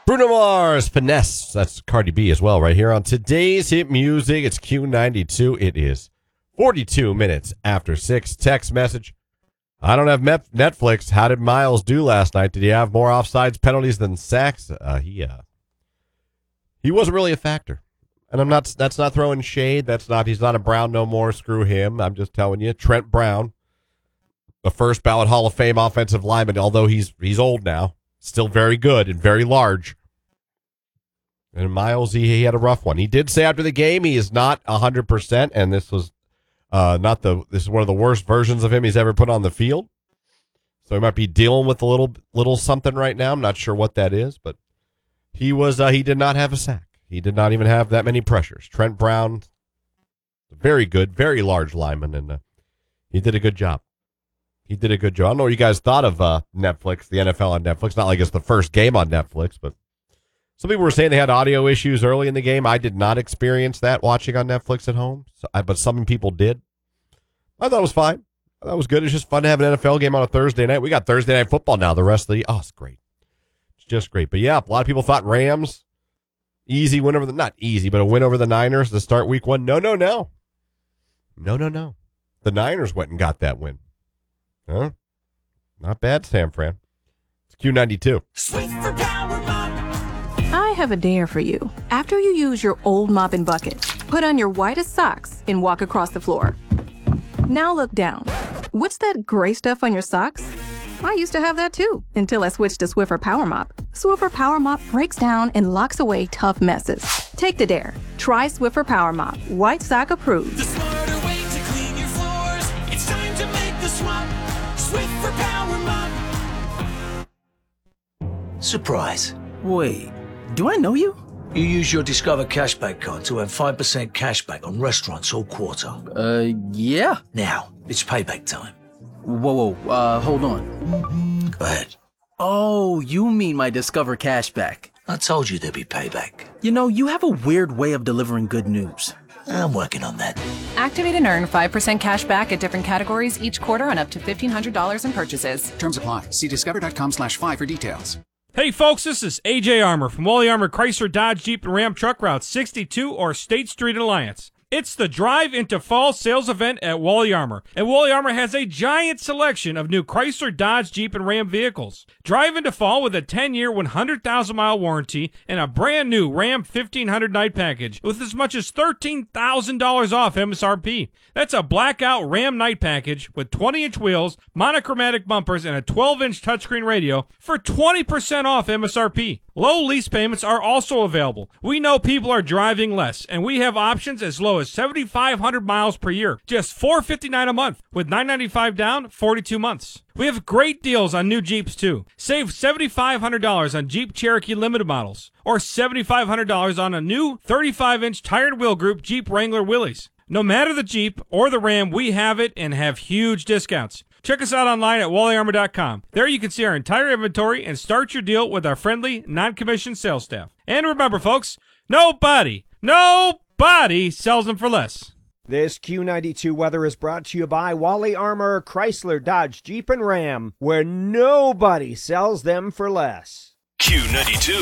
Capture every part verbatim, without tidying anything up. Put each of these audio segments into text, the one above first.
Bruno Mars, Finesse. That's Cardi B as well right here on today's hit music. It's Q ninety-two. It is forty-two minutes after six. Text message. I don't have met- Netflix. How did Miles do last night? Did he have more offsides penalties than sacks? Uh, he, uh, he wasn't really a factor. And I'm not, that's not throwing shade. That's not, he's not a Brown no more. Screw him. I'm just telling you. Trent Brown, the first ballot Hall of Fame offensive lineman, although he's, he's old now, still very good and very large. And Miles, he, he had a rough one. He did say after the game he is not one hundred percent, and this was uh, not the, this is one of the worst versions of him he's ever put on the field. So he might be dealing with a little, little something right now. I'm not sure what that is, but he was, uh, he did not have a sack. He did not even have that many pressures. Trent Brown, very good, very large lineman, and uh, he did a good job. He did a good job. I don't know what you guys thought of uh, Netflix, the N F L on Netflix. Not like it's the first game on Netflix, but some people were saying they had audio issues early in the game. I did not experience that watching on Netflix at home, so I, but some people did. I thought it was fine. I thought it was good. It's just fun to have an N F L game on a Thursday night. We got Thursday Night Football now. The rest of the, oh, it's great. It's just great. But yeah, a lot of people thought Rams, easy win over the, not easy, but a win over the Niners to start week one. No, no, no. No, no, no. The Niners went and got that win. Huh? Not bad, Sam Fran. It's Q ninety-two. Sweet for power mop. I have a dare for you. After you use your old mop and bucket, put on your whitest socks and walk across the floor. Now look down. What's that gray stuff on your socks? I used to have that too, until I switched to Swiffer Power Mop. Swiffer Power Mop breaks down and locks away tough messes. Take the dare. Try Swiffer Power Mop. White sock approved. The smarter way to clean your floors. It's time to make the swap. Swiffer Power Mop. Surprise. Wait, do I know you? You use your Discover Cashback card to earn five percent cashback on restaurants all quarter. Uh, yeah. Now, it's payback time. Whoa, whoa, uh, hold on. Go ahead. Oh, you mean my Discover Cashback. I told you there'd be payback. You know, you have a weird way of delivering good news. I'm working on that. Activate and earn five percent cash back at different categories each quarter on up to fifteen hundred dollars in purchases. Terms apply. See discover.com slash five for details. Hey folks, this is A J Armour from Wally Armour Chrysler Dodge Jeep and Ram Truck Route sixty-two or State Street Alliance. It's the Drive into Fall sales event at Wally Armour, and Wally Armour has a giant selection of new Chrysler, Dodge, Jeep, and Ram vehicles. Drive into fall with a ten-year, one hundred thousand mile warranty and a brand new Ram fifteen hundred night package with as much as thirteen thousand dollars off M S R P. That's a blackout Ram night package with twenty inch wheels, monochromatic bumpers, and a twelve inch touchscreen radio for twenty percent off M S R P. Low lease payments are also available. We know people are driving less, and we have options as low as seven thousand five hundred miles per year, just four hundred fifty-nine dollars a month, with nine hundred ninety-five dollars down, forty-two months. We have great deals on new Jeeps, too. Save seven thousand five hundred dollars on Jeep Cherokee Limited models, or seven thousand five hundred dollars on a new thirty-five inch Tired Wheel Group Jeep Wrangler Willys. No matter the Jeep or the Ram, we have it and have huge discounts. Check us out online at wally armour dot com. There you can see our entire inventory and start your deal with our friendly, non-commissioned sales staff. And remember, folks, nobody, nobody sells them for less. This Q ninety-two weather is brought to you by Wally Armour, Chrysler, Dodge, Jeep, and Ram, where nobody sells them for less. Q ninety-two.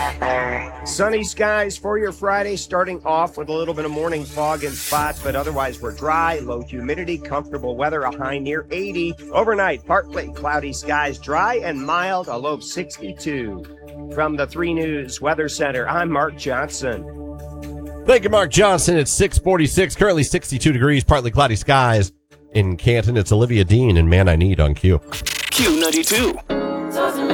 Sunny skies for your Friday, starting off with a little bit of morning fog in spots, but otherwise we're dry, low humidity, comfortable weather, a high near eighty. Overnight, partly cloudy skies, dry and mild, a low of sixty-two. From the three News Weather Center, I'm Mark Johnson. Thank you, Mark Johnson. It's six forty-six, currently sixty-two degrees, partly cloudy skies in Canton. It's Olivia Dean and Man I Need on Q. Q ninety-two.